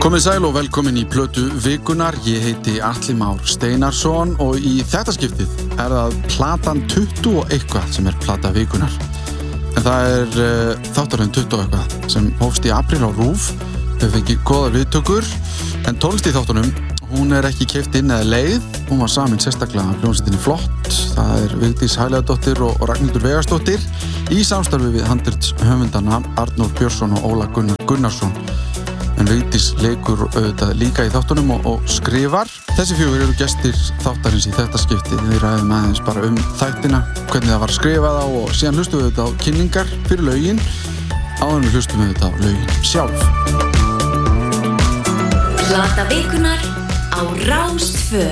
Komið sæl og velkomin í plötu vikunar. Ég heiti Atli Már Steinarsson og í þetta skiptið það platan 20 og eitthvað sem plata vikunar. En það þátturinn 20 og eitthvað sem hófst í apríl á RÚV. Þau fengið góðar viðtökur, en tónlist í þáttunum, hún ekki keypt inn eða leið. Hún var samin sérstaklega af hljómsveitinni Flott. Það Vigdís Hæleyjadóttir og Ragnhildur Vegarsdóttir í samstarfi við handritshöfundana Arnór Björnsson og Óla Gunnar Gunnarsson. En Vigdís leikur auðvitað líka í þáttunum og skrifar. Þessi fjögur gestir þáttarins í þetta skipti. Við ræðum aðeins bara þættina, hvernig það var skrifað á og síðan hlustum við auðvitað á kynningar fyrir lögin. Áður en við hlustum við auðvitað á lögin sjálf. Plata vikunar á Rás 2.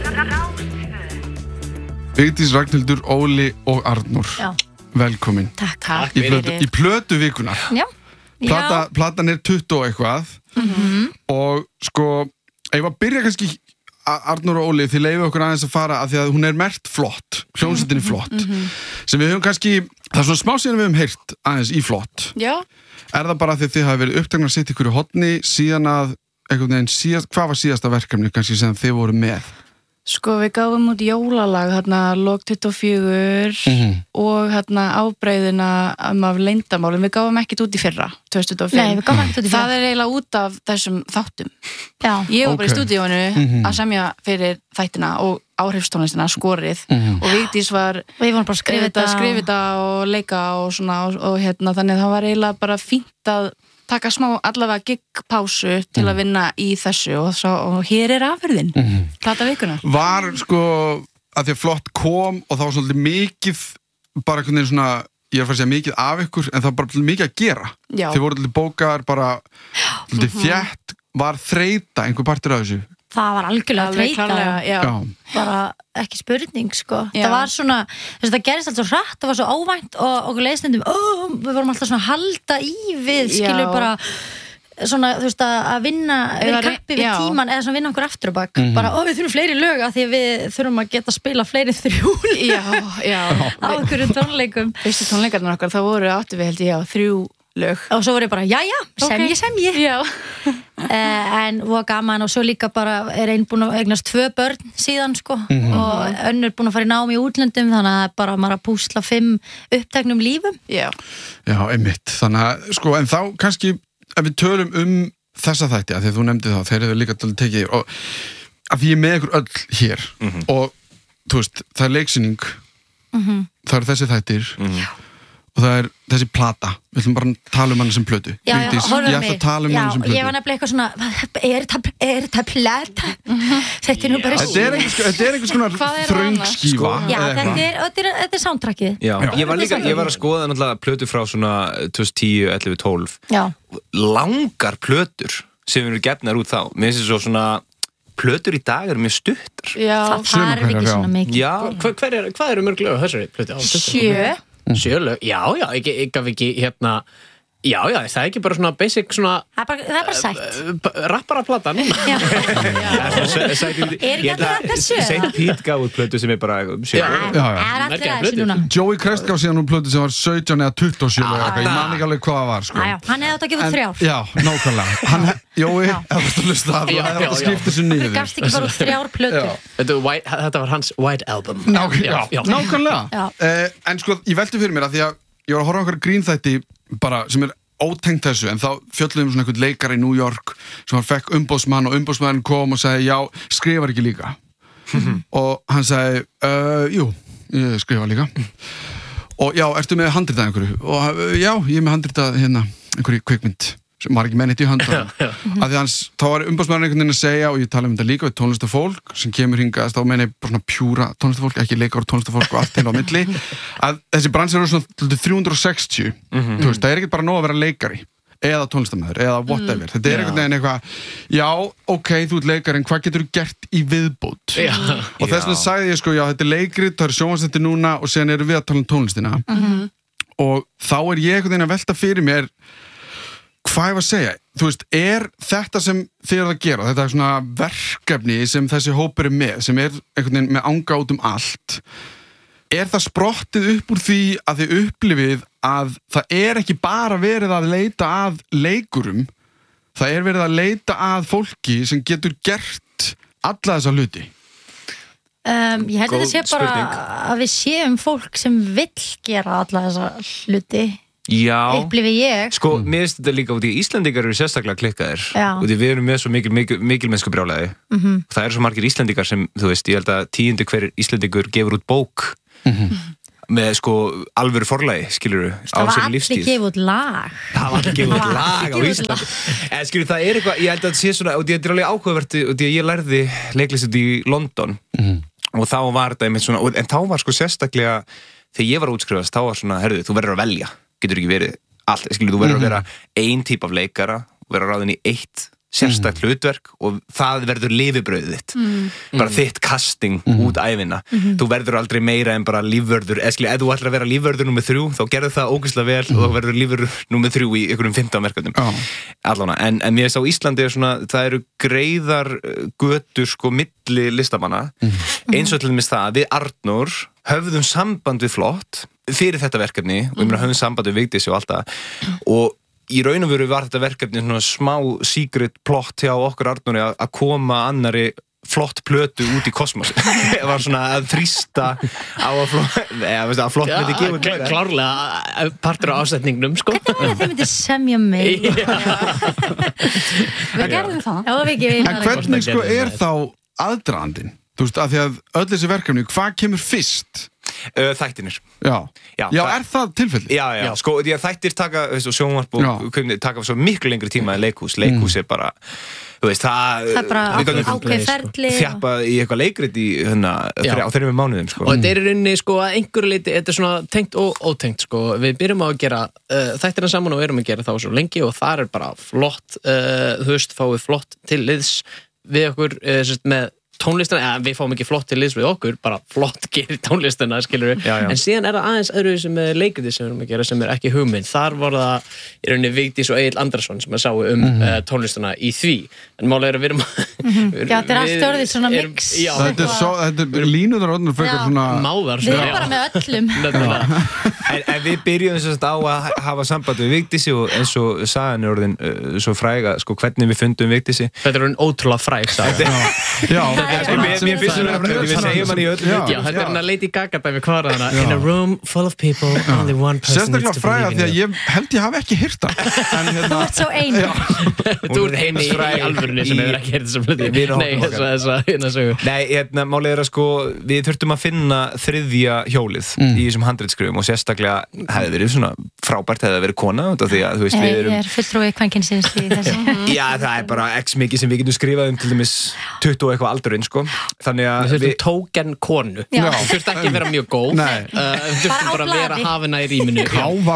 Vigdís, Ragnhildur, Óli og Arnór. Já. Velkomin. Takk Í plötu vikunar. Já. Platan 20 og eitthvað. Og sko, ég var að byrja kannski Arnór og Óli, þið leyfið okkur aðeins að fara að því að hún merkt Flott, hljómsveitinni Flott, sem við höfum kannski, það svona smá síðan við höfum heyrt aðeins í Flott. Já. Það bara því að þið hafi verið uppteknar að setja ykkur í horni síðan að einhvern veginn hvað var síðasta verkefni kannski sem þið voru með? Sko, við gáfum út jólalag lok 24 og ábreiðina af leyndamálum. Við gáfum ekkert út í fyrra 2005. Nei, við gáfum ekkert út í fyrra. Það eiginlega út af þessum þáttum. Já. Ég var bara í stúdíónu að semja fyrir þættina og áhrifstónlistina, skorið og Vigdís var og ég var bara að skrifa þetta og leika og svona og þannig það var eiginlega bara fínt að taka smá allavega gigpásu til að vinna í þessu og hér afurðin, plata vikunar. Var sko að því að Flott kom og það var svolítið mikið bara einhvern veginn svona, ég að fara að segja mikið af ykkur, en það var bara mikið að gera. Já. Þið voru allir bókar bara allir þétt, var þreyta einhver partur af þessu? Það var algjörlega þreyta. Já. Bara ekki spurning, sko. Já. Það var svona, það gerist alltaf svo hratt, það var svo óvænt og okkur leiðstundum, við vorum alltaf svona að halda í við, skilur bara svona, þú veist, að vinna við kappi við tíman, eða svona vinna okkur aftur og bak. Bara, við þurfum fleiri lög af því að við þurfum að geta að spila fleiri 3 Já. á okkur tónleikum. Fyrstu tónleikarnar okkar, þá áttu við held ég 3 lög. Og svo voru ég bara, jæja, semji. Já. En var gaman og svo líka bara ein búin að eignast 2 börn síðan, sko, og önnur búin að fara í nám í útlöndum, þannig að bara maður að púsla 5 uppteknum lífum. Já, einmitt. Þannig að, sko, en þá kannski ef við tölum þessa þætti, að því að þú nefndi það, þeir eru líka til að tekið og að ég með ykkur öll hér og, þú veist, það leiksýning, það eru þessi þættir og það þessi plata, við ætlum bara að tala hana sem plötu. Já, Vigdís, ég ætla að tala hana sem plötu. Ég var nefnilega eitthvað svona, er þetta plata? Þetta nú bara Þetta einhvers konar þröngskífa. Já, þetta soundtrackið. Já, ég var að skoða náttúrulega plötu frá svona 2010, 11, 12. Já. Langar plötur sem eru gefnar út þá. Mér finnst þetta svona plötur í dag mjög stuttar. Já. Það ekki svona mikið. Já. Hvað eru mörg lög á þessari plötu? 7. 7 lög? Já, ég gaf ekki Já, það ekki bara svona basic svona Það er bara sætt. Rapparaplata núna. Já. Ekki þetta 7? Saint Pete gaf út plötu sem bara 7. Það allir að þessu núna. Joey Crest gaf síðan plötu sem var 17 eða 27 ég man ekki alveg hvað það var, sko. Hann hefði átt að gefa 3. Já, nákvæmlega. Jói, ef þú ert að hlusta það, það hefði átt að skipta þessu niður. Þú gafst ekki bara 3 plötur. Þetta var hans White Album. Nákvæmlega. En sko, ég velti fyrir mér að því að ég var að horfa okkar grínþætti bara sem ótengt þessu, en þá fjölluðum svona einhvern leikari í New York sem hann fekk umboðsmann og umboðsmaðurinn kom og sagði, já, skrifar ekki líka og hann sagði, jú, ég skrifa líka og já, ertu með handritað einhverju? Og já, ég er með handritað einhverju kvikmynd sem var ekki með neitt í höndunum af því þá var umboðsmaðurinn einhvern veginn að segja og ég tala þetta líka við tónlistafólk sem kemur hingað, þá meina ég bara svona pjúra tónlistafólk, ekki leikar tónlistafólk og allt til á milli að þessi bransi eru svona 360 þú veist, það ekki bara nóg að vera leikari eða tónlistamæður, eða whatever þetta einhvern veginn eitthvað, já, ok þú ert leikari, en hvað getur þú gert í viðbót og þess vegna sagði ég sko, já, þetta leikrit, það sjónvarpsþættir núna og síðan erum við að tala tónlistina og þá ég einhvern veginn að velta fyrir mér hvað ég var að segja, þú veist, þetta sem þið að gera, þetta svona verkefni sem þessi hópur með, sem einhvern veginn með anga út allt, það sprottið upp úr því að þið upplifið að það ekki bara verið að leita að leikurum það verið að leita að fólki sem getur gert alla þessa hluti. Ég held að Góð það sé bara spurning. að við séum fólk sem vill gera alla þessa hluti, Já, upplifi ég. sko, mér finnst þetta líka út í Íslendingar eru sérstaklega klikkaðir Já. og því við erum með svo mikil mennsku brjálæði það eru svo margir Íslendingar sem, þú veist, ég held að 10. hver Íslendingur gefur út bók með sko alvöru forlagi, skilurðu, á Það var sér allir lífstíð. gefið út lag. Það var allir gefið út Það var lag á allir gefið út Íslandi. En skilur, það er eitthvað, ég held að það sé svona, og þetta er alveg áhugavert, og því að ég lærði leiklist í London, og þá var þetta einmitt svona, en þá var sko sérstaklega, þegar ég var að útskrifast, þá var svona, herðu, þú verður að velja, getur ekki verið allt, skilur, þú verður að vera ein típ af leikara, og vera ráðin í eitt sérstakt hlutverk og það verður lifibrauðið þitt bara þitt casting út ævina þú verður aldrei meira en bara lífvörður ef þú ætlar að vera lífvörður númer 3 þá gerðu það ógeðslega vel og þá verður lífvörður númer 3 í einhverjum 15 verkefnum allána, en mér veist á Íslandi er svona, það eru greiðar götur sko milli listamanna eins og til dæmis það að við Arnór höfðum samband við Flott fyrir þetta verkefni og við höfðum samband við Vigdísi og allt það og í raun og veru var þetta verkefni svona smá secret plot hjá okkur Arnóri að koma annari flott plötu út í kosmos það var svona að þrýsta á að Flott myndi gefa út meira. Klárlega partur á ásetningnum sko. Hvernig var það þið myndi semja mig? Við gerðum það. Já, við ekki. En hvernig sko þá aðdragandinn? Þú veist, að því að öll þessi verkefni, hvað kemur fyrst? Þættinir. Já, er það tilfelli? Já, sko, því að þættir taka, veist, og sjónvarp og taka svo miklu lengri tíma en leikhús er bara, þú veist, það er bara ákveð ferli þjappa í eitthvað leikrit í á 3 mánuðum, sko. Og þetta er í rauninni, sko, að einhverju leiti, þetta er svona tengt og ótengt, sko, við byrjum á að gera þættirna saman og erum að gera þá svo lengi og það er bara flott, þú veist, fáið flott til liðs við okkur, með tónlistina, við fáum ekki flott til liðs við okkur, bara flott gerir tónlistina, skilur við, en síðan er það aðeins öðru sem er leikriti sem við erum að gera sem er ekki hugmynd, þar var það í rauninni Vigdís og Egill Andrason sem að sáu tónlistina í því, en málega er að við erum Já, þetta er allt orðið svona mix Þetta er línuðar orðinu fyrir svona máðar, við erum bara með öllum En við byrjum þess að á að hafa samband við Vigdísi og eins og sagan er orðin svo fræga, sko, hvernig við fundum Vigdísi. Þetta er orðin ótrúlega fræg saga. Mér finnst við segjum hann í öll Já, þetta er hann að Lady Gaga dæmi hvar hana in a room full of people, only one person needs to fræga believe in því að ég held ég hafi ekki hýrt það Þú ert svo ein Þú ert eini í alvörunni sem hefur ekki heyrt þessum hluti Nei, málið er að sko við þurftum að finna þriðja hjólið í þessum handritskrifum og sérstaklega hefði verið svona frábært hefði verið kona því að þú veist við erum Ég er fulltrúi kvenkynsins í þessu Já, það er bara x mikið sem við getum skrifað til dæmis 20 og eitthvað aldurinn sko þannig að við tóken konu þú þurft ekki að vera mjög góð þú þurft bara að vera hafina í rýminu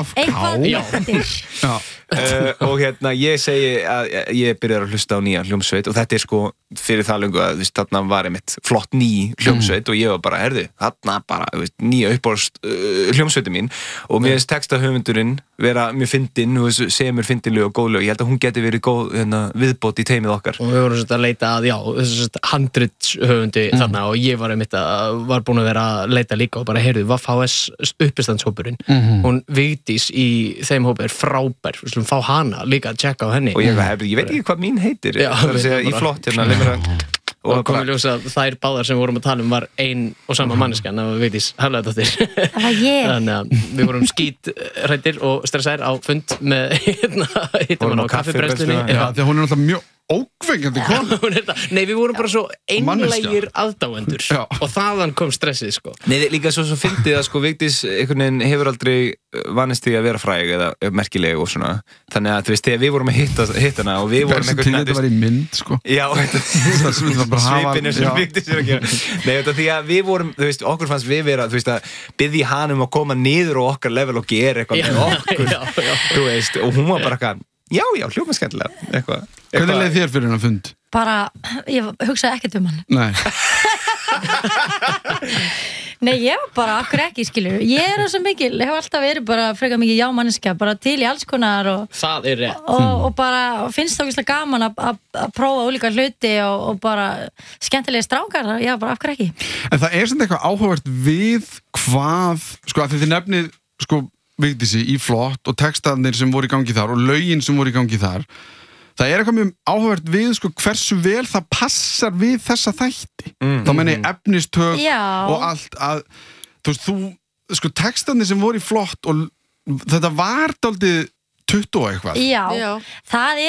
og ég segi að ég byrjar að hlusta á nýja hljómsveit og þetta er sko fyrir það löngu að þarna var einmitt flott ný hljómsveit og ég var bara, þarna bara nýja uppáhalds hljómsveitin mín og mér finnst textahöfundurinn vera mjög fyndinn og semur fyndinlög og góðlög, ég held að hún geti verið góð viðbót í teimið okkar og við vorum að leita að, handritshöfundi þarna og ég var búin að vera að leita líka og bara Vaff HS uppistandshópurinn hún Vigdís í þeim hópi er frábær, við slum fá hana líka að tjekka á henni og ég veit ekki hvað mín heitir það er að segja í flott og komum við ljósa að þær báðar sem við vorum að tala var ein og sama manneskjan af Vigdís Hafliðadóttir þannig að við vorum skítrættir og stressaðir á fund með hittum á kaffibrennstunni því að hún er alltaf mjög ókveikjandi kona Nei, við vorum bara svo einlægir aðdáendur og þaðan kom stressið sko. Nei, líka svo fyndið að sko Vigdís einhvern veginn hefur aldrei vanist því að vera fræg eða merkileg og svona þannig að þú veist, þegar við vorum að hitta hana og við vorum einhvern veginn þetta var í mynd sko Já, svipinu sem Vigdís er að gera Nei, þetta því að við vorum, þú veist, okkur fannst við vera þú veist að biðja hann að koma niður á okkar level og gera eitthvað með okkur þú veist, og hún var bara eitthvað Já, hljóma skemmtilega eitthvað. Hvernig leið þér fyrir hennar fund? Bara, ég hugsaði ekkert hann Nei Nei, ég var bara akkur ekki, skilur ég er svo mikil, hef alltaf verið bara frekar mikið já-manneskja, bara til í alls konar það er rétt og bara finnst það ógeðslega gaman að prófa ólíka hluti og bara skemmtilega strákar, já, bara akkur ekki En það er svona eitthvað áhugavert við hvað, sko, að þið nefnið sko Vigdísi í flott og textarnir sem voru í gangi þar og lögin sem voru í gangi þar það eitthvað mjög áhugavert við sko, hversu vel það passar við þessa þætti þá meina ég efnistök og allt að þú sko textarnir sem voru í flott og þetta var dálítið 20 og eitthvað. Já. Það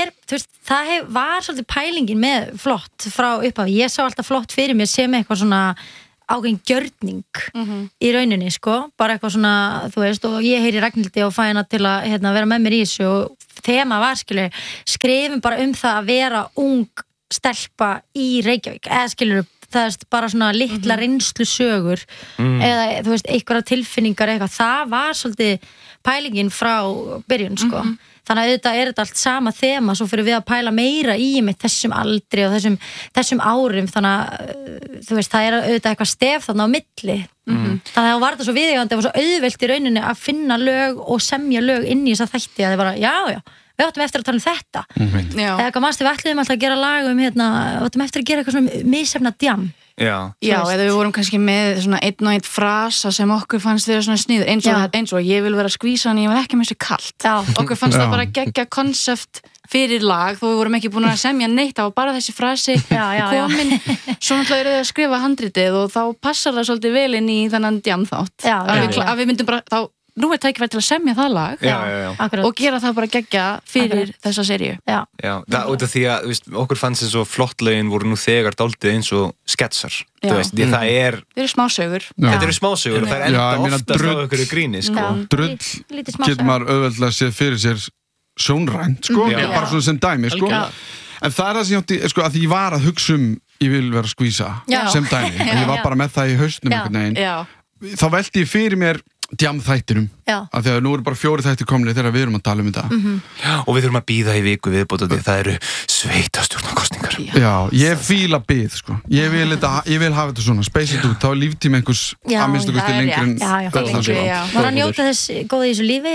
var svolítið pælingin með flott frá upphafi. Ég sá alltaf flott fyrir mér sem eitthvað svona ákveðin gjörning í rauninni, sko. Bara eitthvað svona, þú veist, og ég heyri Ragnhildi og fæ hana til að vera með mér í þessu og þema var, skrifum bara það að vera ung stelpa í Reykjavík. Eða skilur það er bara svona litla reynslu sögur eða þú veist, einhverja tilfinningar eitthvað, það var svolítið pælingin frá byrjun sko. Þannig að auðvitað er þetta allt sama þema, svo fyrir við að pæla meira í með þessum aldri og þessum árum, þannig að þú veist, það er auðvitað eitthvað stef þarna á milli þannig að það var þetta svo viðeigandi og svo auðvelt í rauninni að finna lög og semja lög inn í þessa þætti að þið bara, já við áttum eftir að tala þetta eða eitthvað mannstu við ætluðum alltaf að gera lag við áttum eftir að gera eitthvað svona misefna djam Já, eða við vorum kannski með svona einn og einn frasa sem okkur fannst vera svona sniður eins og ég vil vera skvísa en ég vil ekki með sér kalt okkur fannst það bara geggja konsept fyrir lag, þó við vorum ekki búin að semja neitt, það var bara þessi frasi komin, svo náttúrulega eru þau að skrifa handritið og þá passar það svolítið vel inn í þennan djamþátt að við myndum bara, þá nú er tækifæri til að semja það lag og gera það bara geggja fyrir þessa seríu. Já, það út af því að okkur fannst eins og flottlögin voru nú þegar dálítið eins og sketsar. Þú veist, því það er... Þeir eru smásögur. Þetta eru smásögur og það er enda oftast á okkur gríni, sko. Drull getur maður auðveldlega séð fyrir sér sjónrænt, sko. Bara svona sem dæmi, sko. En það er það sem ég átti, sko, að ég var að hugsa ég vil vera skvísa sem dæmi. Ég var bara með það í hausnum einhvern veginn. Þá velti ég fyrir mér djamþættinum af því að nú eru bara 4 þættir komnir þegar við erum að tala þetta og við þurfum að bíða í viku viðbót og það eru sveitastjórnarkosningar ég fíla bíð sko. ég vil hafa þetta svona space it out, þá er líftími einhvers að minnstu kosti lengri en maður að njóta þess góða í þessu lífi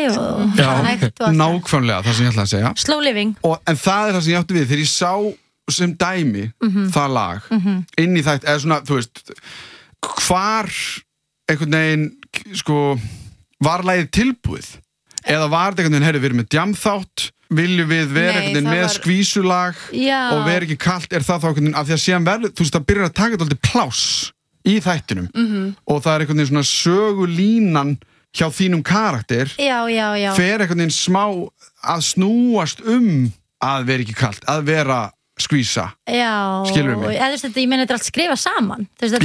og nákvæmlega það sem ég ætla að segja slow living en það er það sem ég átti við þegar ég sá sem dæmi það lag inn í þætt eða svona þú veist hvar einhvern veginn sko var lagið tilbúið eða var þetta einhvern veginn, við erum með djamþátt viljum við vera einhvern veginn með skvísulag og vera ekki kalt er það þá einhvern veginn, af því að síðan verður þú veist það byrjar að taka þetta alltaf pláss í þættinum og það er einhvern veginn svona sögulínan hjá þínum karakter fer einhvern veginn smá að snúast að vera ekki kalt, að vera skvísa skilur mig ég meina þetta er allt skrifa saman hvað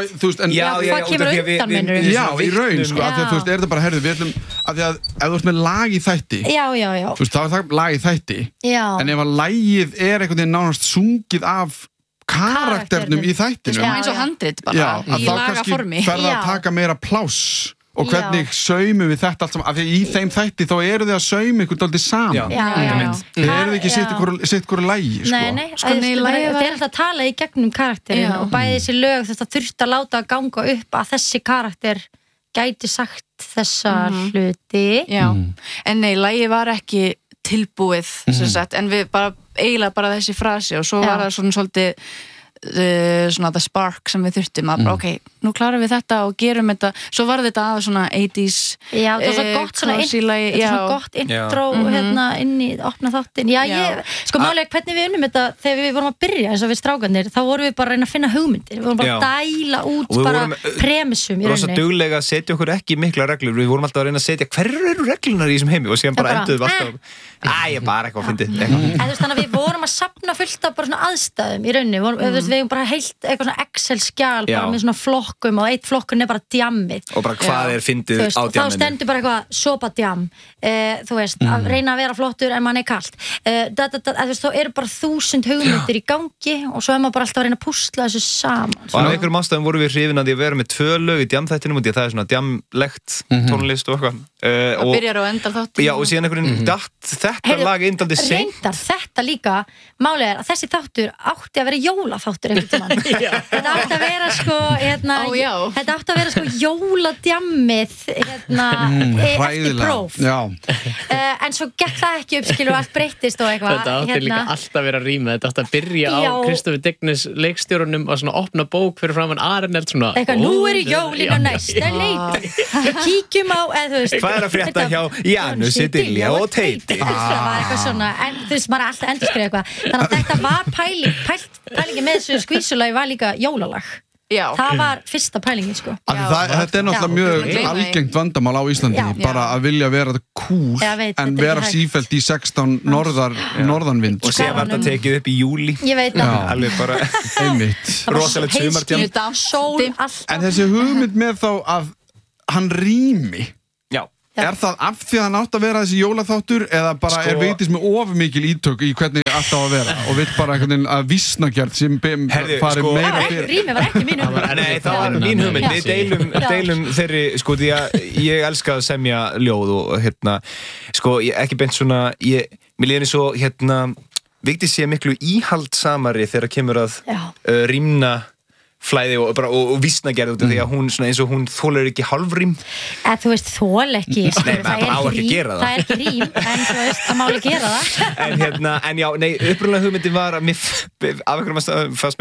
kemur undan minnur í raun sko af því að þú veist er þetta bara við ætlum af því að ef þú ert með lag í þætti þú veist þá er það lag í þætti en ef að lagið er einhvern veginn nánast sungið af karakternum í þættinu eins og handrit bara í lagaformi fer það að taka meira pláss og hvernig saumum við þetta allt saman af því að í þeim þætti þá eru þið að sauma ykkur dálítið saman þið eru þið ekki sitt hverju lægi nei, það er alltaf að tala í gegnum karakterin og bæði þessi lög þetta þurft að láta að ganga upp að þessi karakter gæti sagt þessa hluti en nei, lægi var ekki tilbúið en við eiginlega bara þessi frasi og svo var það svona svolítið svona the spark sem við þurftum að bara nú klarum við þetta og gerum þetta svo var þetta að svona 80s það var svo gott svona gott intro hérna inn í opna þáttin sko málega hvernig við unnum þetta þegar við vorum að byrja eins og við strákarnir þá vorum við bara að reyna að finna hugmyndir við vorum bara að dæla út bara premissum við vorum svo duglega að setja okkur ekki mikla reglur við vorum alltaf að reyna að setja hverju eru reglunar í þessum heimi og síðan bara enduðum alltaf bara eitthvað að fyndi þannig að við vorum að safna fullt af bara svona aðstæðum í rauninni við hefum bara heilt eitthvað svona Excel-skjal bara með svona flokkum og eitt flokkun er bara djammið og bara hvað er fyndið á djamminu þá stendur bara eitthvað sopa-djam þú veist, að reyna að vera flottur en mann er kalt þá eru bara 1000 hugmyndir í gangi og svo er maður bara alltaf að reyna að púsla þessu saman og af einhverjum ástæðum vorum við hrifin að vera með 2 lög í djamþættinum og það er svona djamlegt tónlist og eitthvað og byrjar og endar þáttin og síðan einhverjum datt þetta lag indaldið seint þetta líka, málið er að þessi þáttur átti að vera jólaþáttur þetta átti að vera sko þetta átti að vera sko jóladjammið eftir próf en svo gekk það ekki upp skilu og allt breyttist og eitthvað þetta átti líka alltaf að vera rýma þetta átti að byrja á Kristoffer Dignes leikstjórunum og svona opna bók fyrir framan Arneld svona eitthvað, nú eru jólin á næsta leiti kíkjum á, eða þú veist Hvað er að frétta hjá Janusi, Dilja og Teiti? Það var eitthvað svona, en þú veist, maður er alltaf endurskriða eitthvað. Þannig að þetta var pælingi með þessu skvísulagi var líka jólalag. Já. Það var fyrsta pælingin, sko. Þetta náttúrulega mjög algengt vandamál á Íslandi, bara að vilja vera cool en vera sífellt í 16 norðanvind. Og sé var þetta tekið upp í júli. Ég veit það. Alveg bara einmitt. Rosalegt sumartjald. Sól, allt. En þessi hugmynd með þá að hann rými. Er það af því að hann átt að vera þessi jólaþáttur eða bara er Vigdís með ofurmikil ítök í hvernig allt á að vera og vill bara einhvern veginn að vísnagerð sem farið meira fyrir? Rými var ekki mín hugmynd. Nei, það var mín hugmynd. Við deilum þeirri, sko, því að ég elska að semja ljóð og sko, ekki beint svona, mér líður svo, Vigdís sé miklu íhaldsamari þegar kemur að rýmna flæði og vísnagerð út af því að hún svona eins og hún þolir ekki hálfrím. Þú veist, þol ekki. Nei, maður á ekki að gera það. Það er ekki rím, en þú veist, það má ekki gera það. En já, nei, upprunalega hugmyndin var að af einhverjum fannst